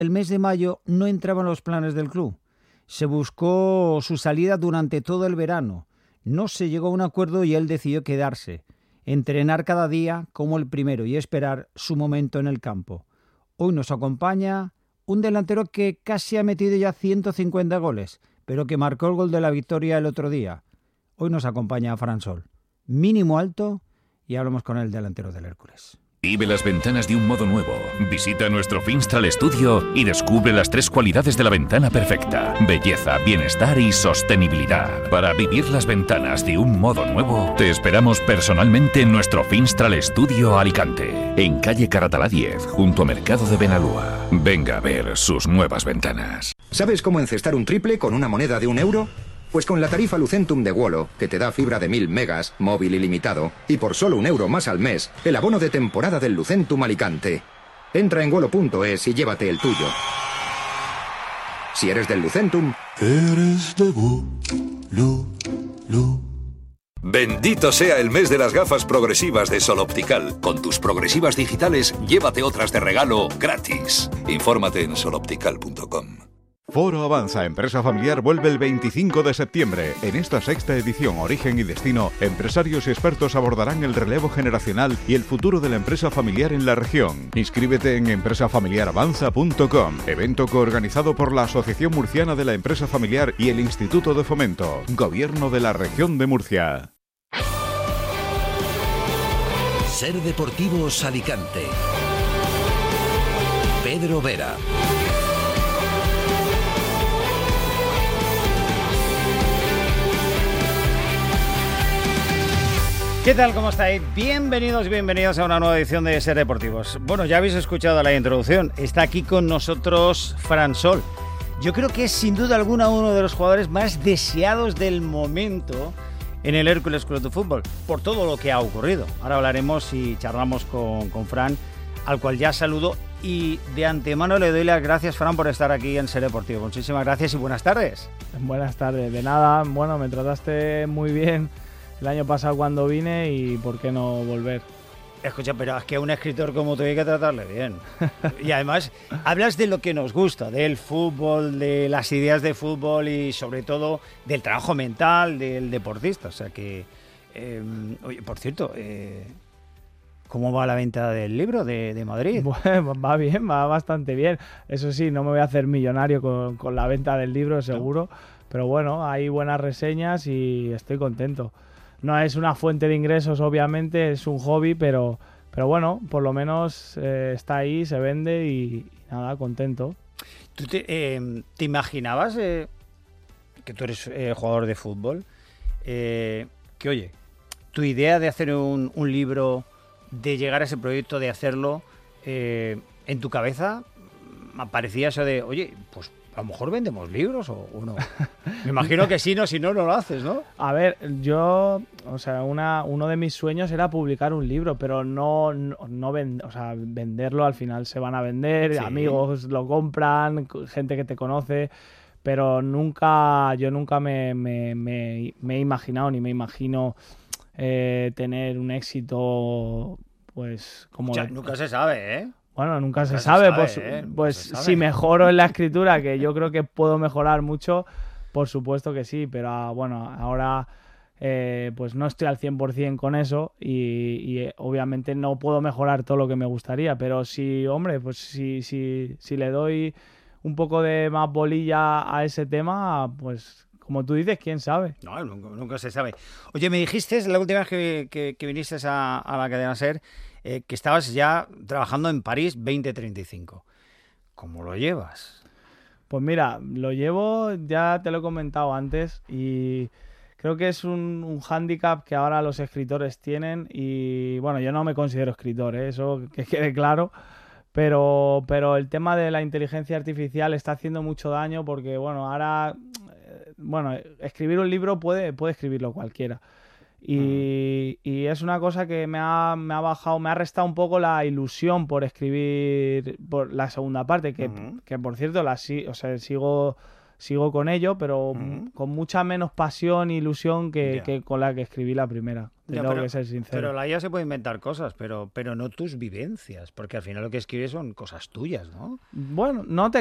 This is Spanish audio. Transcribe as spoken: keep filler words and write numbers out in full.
el mes de mayo no entraba en los planes del club. Se buscó su salida durante todo el verano. No se llegó a un acuerdo y él decidió quedarse, entrenar cada día como el primero y esperar su momento en el campo. Hoy nos acompaña un delantero que casi ha metido ya ciento cincuenta goles, pero que marcó el gol de la victoria el otro día. Hoy nos acompaña Fran Sol, mínimo alto, y hablamos con el delantero del Hércules. Vive las ventanas de un modo nuevo. Visita nuestro Finstral Studio y descubre las tres cualidades de la ventana perfecta: belleza, bienestar y sostenibilidad. Para vivir las ventanas de un modo nuevo, te esperamos personalmente en nuestro Finstral Studio Alicante, en calle Caratalá diez, junto a Mercado de Benalúa. Venga a ver sus nuevas ventanas. ¿Sabes cómo encestar un triple con una moneda de un euro? Pues con la tarifa Lucentum de Wolo, que te da fibra de mil megas, móvil ilimitado, y por solo un euro más al mes, el abono de temporada del Lucentum Alicante. Entra en wolo punto es y llévate el tuyo. Si eres del Lucentum, eres de Wolo. Bendito sea el mes de las gafas progresivas de Sol Optical. Con tus progresivas digitales, llévate otras de regalo gratis. Infórmate en sol optical punto com. Foro Avanza Empresa Familiar vuelve el veinticinco de septiembre. En esta sexta edición, Origen y Destino, empresarios y expertos abordarán el relevo generacional y el futuro de la empresa familiar en la región. Inscríbete en empresa familiar avanza punto com, evento coorganizado por la Asociación Murciana de la Empresa Familiar y el Instituto de Fomento, Gobierno de la Región de Murcia. Ser Deportivos Alicante. Pedro Vera. ¿Qué tal? ¿Cómo estáis? Bienvenidos, bienvenidos a una nueva edición de Ser Deportivos. Bueno, ya habéis escuchado la introducción. Está aquí con nosotros Fran Sol. Yo creo que es sin duda alguna uno de los jugadores más deseados del momento en el Hércules Club de Fútbol, por todo lo que ha ocurrido. Ahora hablaremos y charlamos con, con Fran, al cual ya saludo. Y de antemano le doy las gracias, Fran, por estar aquí en Ser Deportivo. Muchísimas gracias y buenas tardes. Buenas tardes. De nada, bueno, me trataste muy bien el año pasado cuando vine y por qué no volver. Escucha, pero es que a un escritor como tú hay que tratarle bien. Y además hablas de lo que nos gusta, del fútbol, de las ideas de fútbol y sobre todo del trabajo mental del deportista. O sea que, eh, oye, por cierto, eh, ¿cómo va la venta del libro de, de Madrid? Bueno, va bien, va bastante bien. Eso sí, no me voy a hacer millonario con, con la venta del libro, seguro. ¿No? Pero bueno, hay buenas reseñas y estoy contento. No es una fuente de ingresos, obviamente, es un hobby, pero, pero bueno, por lo menos eh, está ahí, se vende y, y nada, contento. ¿Tú te, eh, te imaginabas eh, que tú eres eh, jugador de fútbol? Eh, que oye, tu idea de hacer un, un libro, de llegar a ese proyecto, de hacerlo, eh, en tu cabeza aparecía eso de, oye, pues a lo mejor vendemos libros o, o no. Me imagino que sí, no, si no, no lo haces, ¿no? A ver, yo, o sea, una, uno de mis sueños era publicar un libro, pero no, no, no vend, o sea, venderlo, al final se van a vender, sí. Amigos lo compran, gente que te conoce, pero nunca, yo nunca me, me, me, me he imaginado ni me imagino eh, tener un éxito, pues como... O sea, nunca se sabe, ¿eh? Bueno, nunca, nunca se, se sabe, sabe pues, ¿eh? pues se sabe. Si mejoro en la escritura, que yo creo que puedo mejorar mucho, por supuesto que sí, pero bueno, ahora eh, pues no estoy al cien por ciento con eso y, y eh, obviamente no puedo mejorar todo lo que me gustaría, pero si, hombre, pues si, si, si le doy un poco de más bolilla a ese tema, pues como tú dices, quién sabe. No, nunca, nunca se sabe. Oye, me dijiste la última vez que, que, que viniste a, a la cadena SER, Eh, que estabas ya trabajando en París veinte treinta y cinco. ¿Cómo lo llevas? Pues mira, lo llevo, ya te lo he comentado antes, y creo que es un, un hándicap que ahora los escritores tienen, y bueno, yo no me considero escritor, ¿eh? Eso que quede claro, pero, pero el tema de la inteligencia artificial está haciendo mucho daño porque, bueno, ahora, bueno, escribir un libro puede, puede escribirlo cualquiera. Y, y es una cosa que me ha, me ha bajado, me ha restado un poco la ilusión por escribir por la segunda parte, que, uh-huh. que por cierto la o sea, sigo sigo con ello, pero Mm. con mucha menos pasión e ilusión que, Ya. que con la que escribí la primera. Ya, Tengo pero, que ser sincero. pero la I A se puede inventar cosas, pero, pero no tus vivencias, porque al final lo que escribes son cosas tuyas, ¿no? Bueno, no te